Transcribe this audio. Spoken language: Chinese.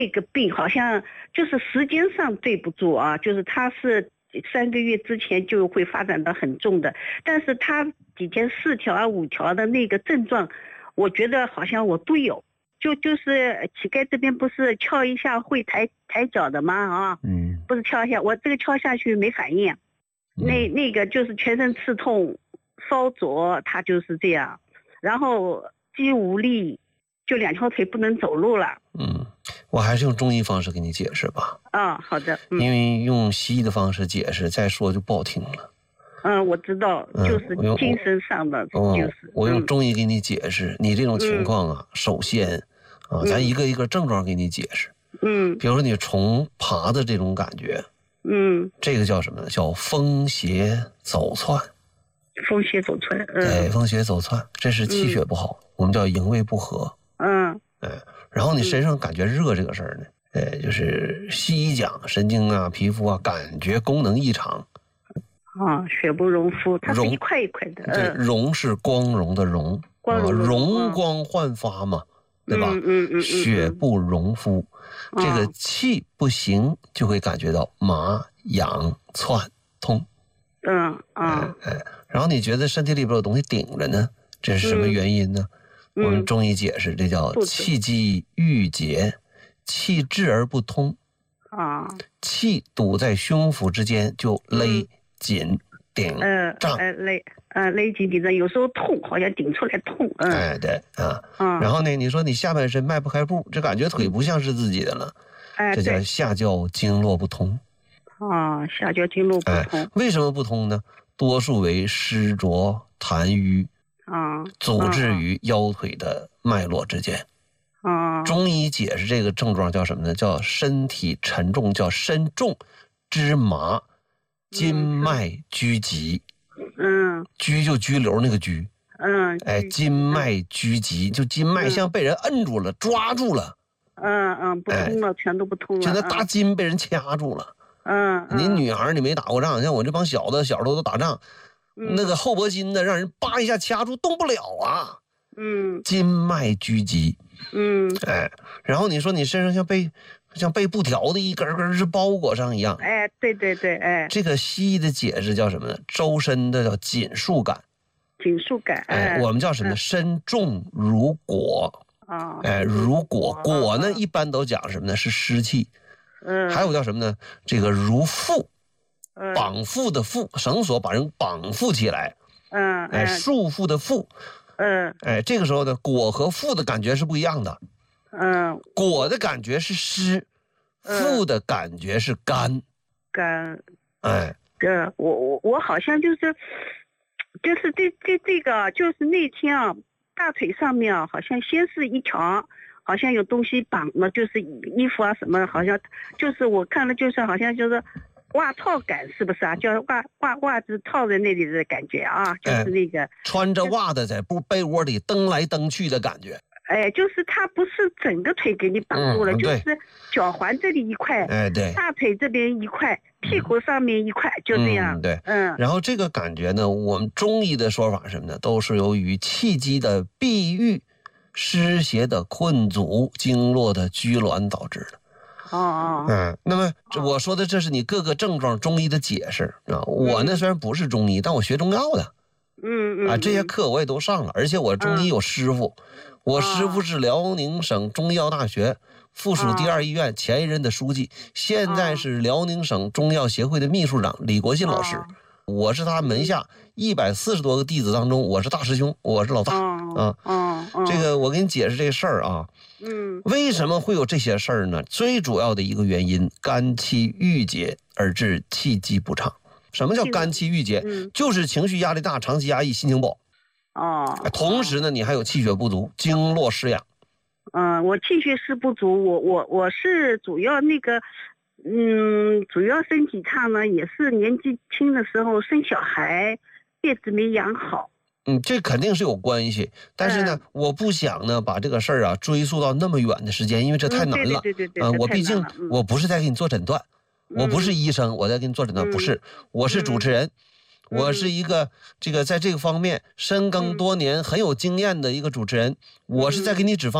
这个病好像就是时间上对不住啊，就是他是3个月之前就会发展到很重的，但是他以前4条啊5条的那个症状，我觉得好像我都有。就是膝盖这边不是敲一下会抬脚的吗？啊，不是敲一下，我这个敲下去没反应，那个就是全身刺痛，烧灼，他就是这样，然后肌无力，就2条腿不能走路了。 我还是用中医方式给你解释吧。 好的。 因为用西医的方式解释，再说就不好听了。 我知道，就是精神上的，就是我用中医给你解释，你这种情况啊，首先咱一个一个症状给你解释。比如说你虫爬的这种感觉，这个叫什么呢？叫风邪走窜。 风邪走窜， 对，风邪走窜，这是气血不好，我们叫营卫不和。然后你身上感觉热这个事儿呢，就是西医讲神经啊、皮肤啊，感觉功能异常。 血不容肤，它是一块一块的。 对，容是光荣的荣，容光焕发嘛，对吧？血不容肤，这个气不行，就会感觉到麻、痒、窜、痛。然后你觉得身体里边有东西顶着呢，这是什么原因呢？我们中医解释，这叫气机郁结，气滞而不通。气堵在胸腹之间就勒紧顶胀。 勒紧顶胀，有时候痛，好像顶出来痛。 对然后呢，你说你下半身迈不开步，这感觉腿不像是自己的了。这叫下焦经络不通。 下焦经络不通。 为什么不通呢？多数为湿浊痰瘀，阻滞于腰腿的脉络之间。中医解释这个症状叫什么呢？叫身体沉重，叫身重之麻，筋脉拘急。拘就拘留那个拘。筋脉拘急，就筋脉像被人摁住了，抓住了。 不通了，全都不通了。 就那大筋被人掐住了。你女孩你没打过仗，像我这帮小的小时候都打仗，那个后脖筋的让人叭一下掐住，动不了啊。筋脉拘急。然后你说你身上像被布条的一根根是包裹上一样。 对。 这个西医的解释叫什么呢？周身的叫紧束感。 紧束感。 我们叫什么呢？身重如裹。如裹，裹呢一般都讲什么呢？是湿气。还有叫什么呢？这个如缚，绑缚的缚，绳索把人绑缚起来。束缚的缚。这个时候呢，裹和缚的感觉是不一样的。裹的感觉是湿，缚的感觉是干。 我好像就是这个就是那天啊，大腿上面啊，好像先是一条，好像有东西绑了，就是衣服啊什么，好像就是我看了就是好像就是袜套感，是不是啊？叫袜子套在那里的感觉啊，就是那个穿着袜子在被窝里蹬来蹬去的感觉。 就是它不是整个腿给你绑住了，就是脚环这里一块， 对， 大腿这边一块，屁股上面一块，就这样。 对，然后这个感觉呢，我们中医的说法是什么呢？都是由于气机的闭郁、湿邪的困阻、经络的拘挛导致的。那么我说的这是你各个症状中医的解释啊。我呢虽然不是中医，但我学中药的。这些课我也都上了，而且我中医有师傅。我师傅是辽宁省中医药大学附属第2医院前一任的书记，现在是辽宁省中医药协会的秘书长李国信老师。我是他门下140多个弟子当中，我是大师兄，我是老大。这个我给你解释这事儿啊。为什么会有这些事儿呢？最主要的一个原因，肝气郁结而致气机不畅。什么叫肝气郁结？就是情绪压力大，长期压抑，心情不好。同时呢，你还有气血不足，经络失养。 我气血是不足，我是主要那个，主要身体差呢，也是年纪轻的时候生小孩，叶子没养好。 这肯定是有关系，但是呢，我不想呢把这个事儿啊追溯到那么远的时间，因为这太难了。 对， 我毕竟我不是在给你做诊断，我不是医生，我在给你做诊断，不是，我是主持人。我是一个在这个方面深耕多年很有经验的一个主持人，我是在给你指方